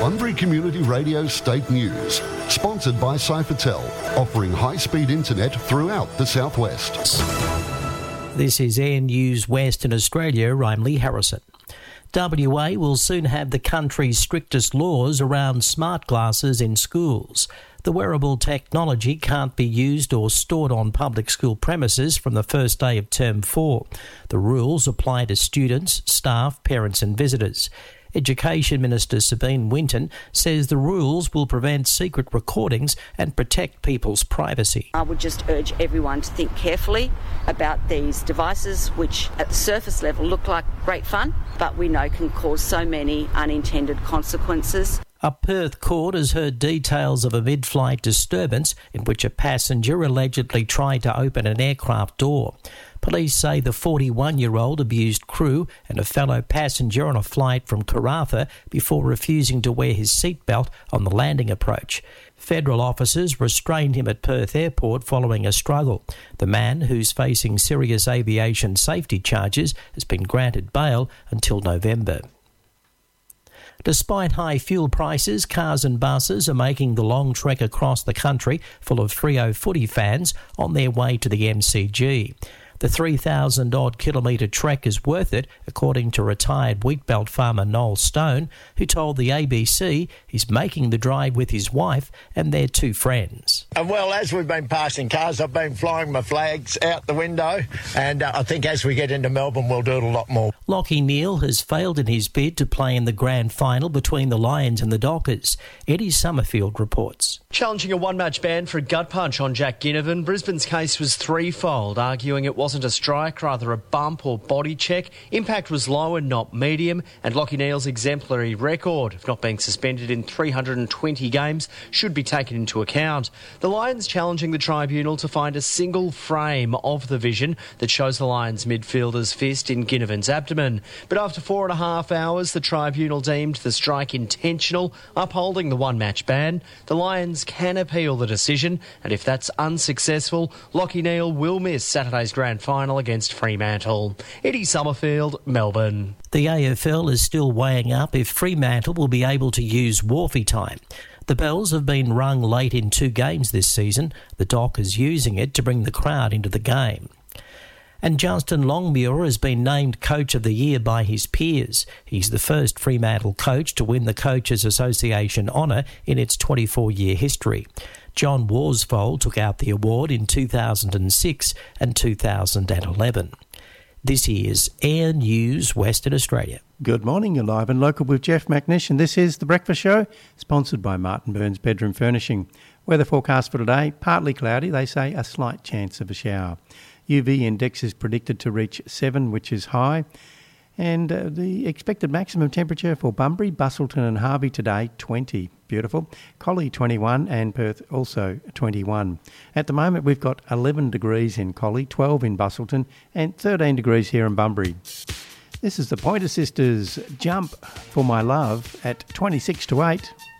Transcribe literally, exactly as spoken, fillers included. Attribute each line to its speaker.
Speaker 1: Bunbury Community Radio State News, sponsored by Cyphertel, offering high-speed internet throughout the southwest.
Speaker 2: This is Air News Western Australia. I'm Lee Harrison. W A will soon have the country's strictest laws around smart glasses in schools. The wearable technology can't be used or stored on public school premises from the first day of term four. The rules apply to students, staff, parents and visitors. Education Minister Sabine Winton says the rules will prevent secret recordings and protect people's privacy.
Speaker 3: I would just urge everyone to think carefully about these devices, which at the surface level look like great fun, but we know can cause so many unintended consequences.
Speaker 2: A Perth court has heard details of a mid-flight disturbance in which a passenger allegedly tried to open an aircraft door. Police say the forty-one-year-old abused crew and a fellow passenger on a flight from Karratha before refusing to wear his seatbelt on the landing approach. Federal officers restrained him at Perth Airport following a struggle. The man, who's facing serious aviation safety charges, has been granted bail until November. Despite high fuel prices, cars and buses are making the long trek across the country full of Freo footy fans on their way to the M C G. The three thousand odd kilometre trek is worth it, according to retired wheatbelt farmer Noel Stone, who told the A B C he's making the drive with his wife and their two friends.
Speaker 4: And well, as we've been passing cars, I've been flying my flags out the window, and uh, I think as we get into Melbourne, we'll do it a lot more.
Speaker 2: Lachie Neale has failed in his bid to play in the grand final between the Lions and the Dockers. Eddie Summerfield reports.
Speaker 5: Challenging a one-match ban for a gut punch on Jack Ginnivan, Brisbane's case was threefold, arguing it wasn't a strike, rather a bump or body check. Impact was low and not medium, and Lachie Neale's exemplary record of not being suspended in three hundred twenty games should be taken into account. The Lions challenging the tribunal to find a single frame of the vision that shows the Lions midfielder's fist in Ginnivan's abdomen. But after four and a half hours, the tribunal deemed the strike intentional, upholding the one-match ban. The Lions can appeal the decision, and if that's unsuccessful, Lachie Neale will miss Saturday's grand final against Fremantle. Eddie Summerfield, Melbourne.
Speaker 2: The A F L is still weighing up if Fremantle will be able to use Wharfie time. The bells have been rung late in two games this season. The Dock is using it to bring the crowd into the game. And Justin Longmuir has been named Coach of the Year by his peers. He's the first Fremantle coach to win the Coaches Association honour in its twenty-four-year history. John Worsfold took out the award in two thousand six and two thousand eleven. This is Air News Western Australia.
Speaker 6: Good morning, you're live and local with Jeff McNish, and this is The Breakfast Show, sponsored by Martin Burns Bedroom Furnishing. Weather forecast for today, partly cloudy, they say a slight chance of a shower. U V index is predicted to reach seven, which is high. And uh, the expected maximum temperature for Bunbury, Busselton and Harvey today, twenty. Beautiful. Collie, twenty-one, and Perth also twenty-one. At the moment, we've got eleven degrees in Collie, twelve in Busselton, and thirteen degrees here in Bunbury. This is the Pointer Sisters' Jump for My Love at twenty-six to eight.